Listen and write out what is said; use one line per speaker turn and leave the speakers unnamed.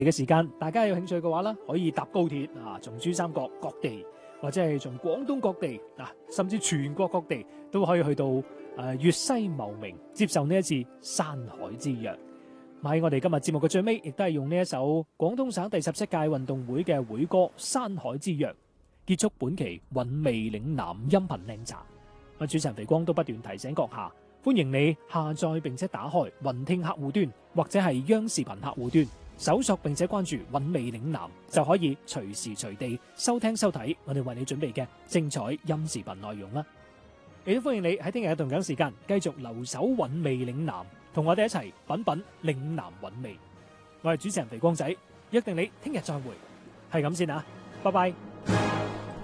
嘅時間，大家有興趣嘅話咧，可以搭高鐵從珠三角各地，或者係從廣東各地甚至全國各地都可以去到粵西茂名，接受呢一次山海之約。喺我哋今日節目嘅最尾，亦都係用呢一首廣東省第17屆運動會嘅會歌《山海之約》結束本期韻味嶺南音頻靚茶。我主持人肥光都不斷提醒閣下，歡迎你下載並且打開雲聽客戶端或者係央視頻客戶端，搜索並且關注韻味嶺南，就可以隨時隨地收聽收睇我哋為你準備嘅精彩音視頻內容啦。亦都歡迎你喺聽日嘅同樣時間繼續留守韻味嶺南，同我哋一齊品品嶺南韻味。我係主持人肥光仔，約定你聽日再會，係咁先啊，拜拜。